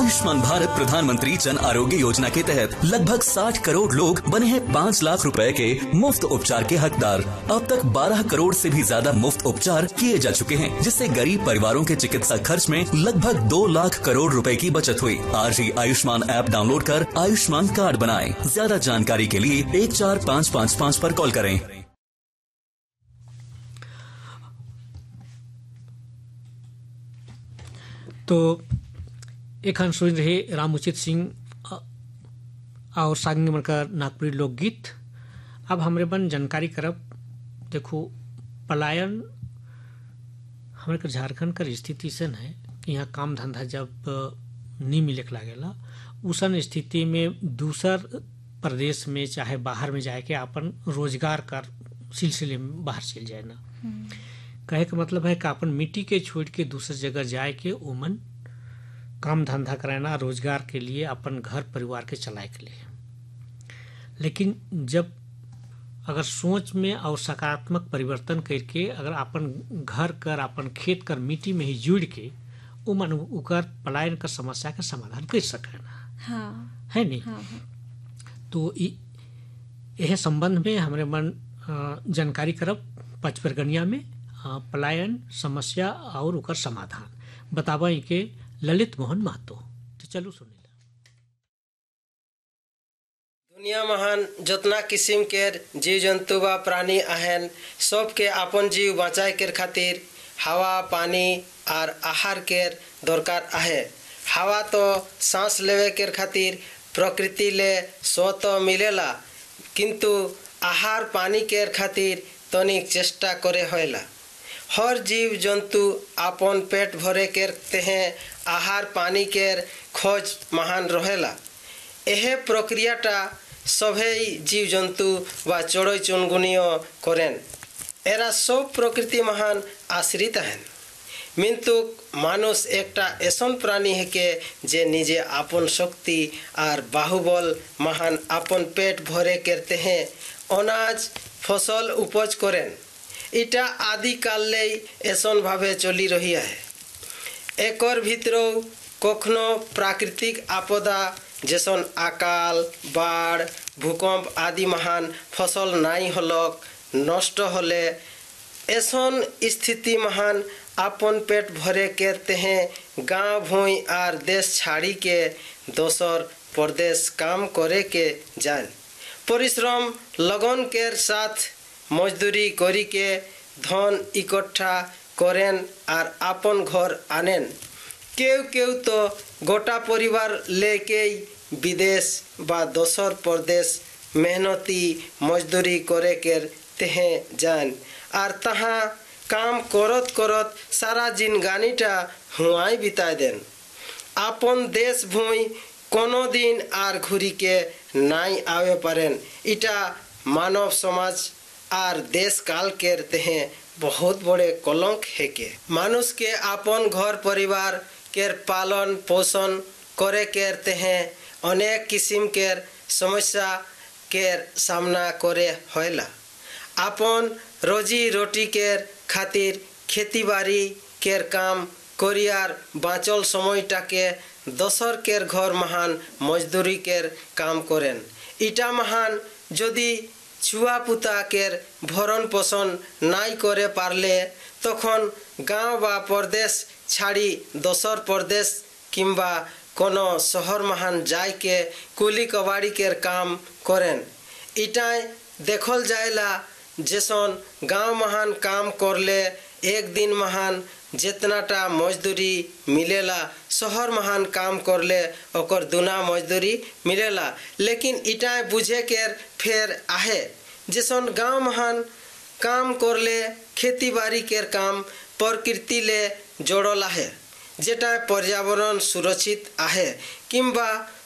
आयुष्मान भारत प्रधानमंत्री जन आरोग्य योजना के तहत लगभग 60 करोड़ लोग बने हैं 5 लाख रुपए के मुफ्त उपचार के हकदार। अब तक 12 करोड़ से भी ज्यादा मुफ्त उपचार किए जा चुके हैं, जिससे गरीब परिवारों के चिकित्सा खर्च में लगभग 2 लाख करोड़ रुपए की बचत हुई। आज ही आयुष्मान ऐप डाउनलोड कर आयुष्मान कार्ड बनाएं। ज्यादा जानकारी के लिए 14555 पर कॉल करें। तो एखन सुन रहे रामुचित सिंह और सांगे मनकर नागपुरी लोकगीत। अब हमरे बन जानकारी करब। देखो, पलायन हमारे झारखंड का स्थिति सन है कि यहाँ काम धंधा जब नहीं मिले लागेला, उसन स्थिति में दूसर प्रदेश में चाहे बाहर में जाए के अपन रोजगार कर सिलसिले में बाहर चल जाए ना। कहे का मतलब है कि अपन मिट्टी के छोड़ के दूसरी जगह जाए के ओमन काम धंधा कराना रोजगार के लिए, अपन घर परिवार के चलाए के लिए। लेकिन जब अगर सोच में और सकारात्मक परिवर्तन करके अगर अपन घर कर अपन खेत कर मिट्टी में ही जुड़ के ओमन उकर पलायन का समस्या का समाधान कर सके ना। हाँ, है नहीं। हाँ, तो यह संबंध में हमारे मन जानकारी करब पचपरगनिया में पलायन समस्या और उकर समाधान बतावा के ललित मोहन महतो। तो चलो सुनी। दुनिया महान जतना किस्म के जीव जंतु व प्राणी आहन, सब के अपन जीव बचाए के खातिर हवा, पानी और आहार के दरकार आहे। हवा तो सांस लेवे के खातिर प्रकृति ले सो तो मिलेला, किंतु आहार पानी के खातिर तनिक चेष्टा करे होएला। हर जीव जंतु अपन पेट भरे के तेहे आहार पानी के खोज महान रहेला। यह प्रक्रियाटा सभे जीव जंतु व चढ़ई चुनगुनियो करें। एरा सब प्रकृति महान आश्रित हैं। मिंतु मानुष एकटा ऐसन प्राणी है के जे निजे अपन शक्ति और बाहुबल महान अपन पेट भरे करते हैं अनाज फसल उपज करें। इटा आदि काल ले ऐसन भावे चली रही है। एकर भितरो कखनो प्राकृतिक आपदा जैसन अकाल, बाढ़, भूकंप आदि महान फसल नाई हलक नष्ट होले ऐसन स्थिति महान अपन पेट भरे करते हैं गांव भूई और देश छाड़ी के दोसर प्रदेश काम करे के जान। परिश्रम लगन के साथ मजदूरी करी के धन इकट्ठा करें और अपन घर आनेन। केव केव तो गोटा परिवार लेके विदेश बा दोसर प्रदेश मेहनती मजदूरी करे के तेहे जान और तहाँ काम करत करत सारा जिनगानीटा हुआई बिता देन। अपन देश भूई कोनो दिन आर घुरी के नाई आवे पारेन। इटा मानव समाज आर देश काल के तेहे बहुत बड़े कलंक है के मानुष के अपन घर परिवार के पालन पोषण करे के तेहे अनेक किस्म के समस्या के सामना करे होएला। अपन रोजी रोटी के खातिर खेती बाड़ी के काम करियार बाँचल समयटा के दोसर के घर महान मजदूरी के काम करें। इटा महान यदि छुआ पुता के भरण पोषण नाई करे पारले तखन गाँव बा प्रदेश छाड़ी दोसर प्रदेश किंबा कोनो शहर महान जाय के कुली कबाड़ी के काम करें। इटाई देखल जाएला जैसन गाँव महान काम करले एक दिन महान जितनाटा मजदूरी मिलेला शहर महान काम करले ओकर दुना मजदूरी मिलेला। लेकिन इटा बुझे के फेर आहे जैसन गाँव महान काम करले खेती बाड़ी के काम प्रकृति ले जोड़ल आहे जेटा पर्यावरण सुरक्षित आहे किंबा